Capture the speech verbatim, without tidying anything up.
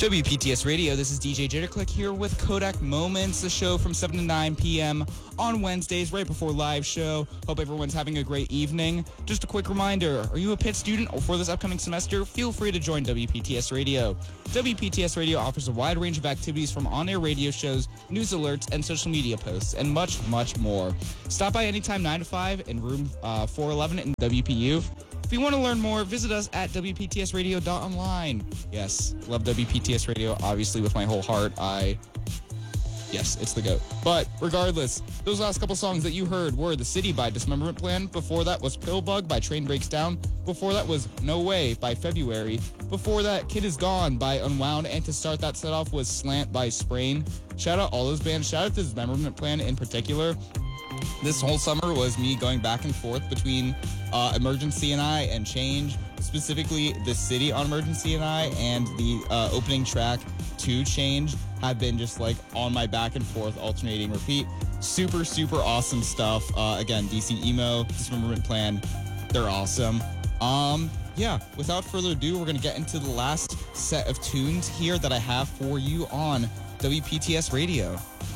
W P T S Radio, this is D J Jitterclick here with Kodak Moments, the show from seven to nine p.m. on Wednesdays, right before live show. Hope everyone's having a great evening. Just a quick reminder, are you a Pitt student or for this upcoming semester? Feel free to join W P T S Radio. W P T S Radio offers a wide range of activities from on-air radio shows, news alerts, and social media posts, and much, much more. Stop by anytime nine to five in room uh, four eleven in W P U. If you want to learn more, visit us at W P T S radio dot online. Yes, love W P T S Radio, obviously, with my whole heart. I, yes, it's the GOAT. But regardless, those last couple songs that you heard were The City by Dismemberment Plan. Before that was Pillbug by Train Breaks Down. Before that was No Way by February. Before that, Kid Is Gone by Unwound. And to start that set off was Slant by Sprain. Shout out all those bands. Shout out to Dismemberment Plan in particular. This whole summer was me going back and forth between uh, Emergency and I and Change, specifically The City on Emergency and I, and the uh, opening track to Change have been just like on my back and forth, alternating repeat. Super, super awesome stuff. Uh, again, D C Emo, Dismemberment Plan, they're awesome. Um, yeah, without further ado, we're going to get into the last set of tunes here that I have for you on W P T S Radio.